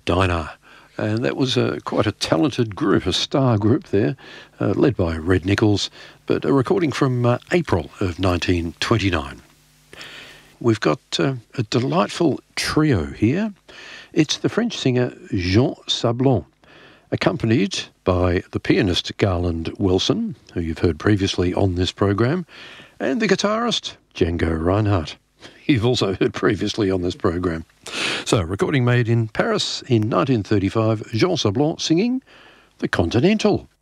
Dinah. And that was quite a talented group, a star group there, led by Red Nichols, but a recording from April of 1929. We've got a delightful trio here. It's the French singer Jean Sablon, accompanied by the pianist Garland Wilson, who you've heard previously on this program, and the guitarist Django Reinhardt, you've also heard previously on this program. So, recording made in Paris in 1935, Jean Sablon singing The Continental.